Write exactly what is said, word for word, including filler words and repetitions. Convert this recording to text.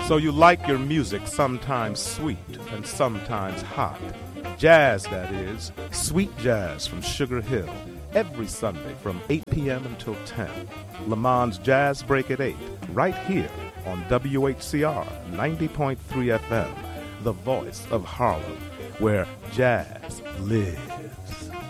So you like your music sometimes sweet and sometimes hot. Jazz, that is. Sweet jazz from Sugar Hill. Every Sunday from eight p.m. until ten. Le Mans Jazz Break at eight. Right here on W H C R ninety point three F M. The voice of Harlem, where jazz lives.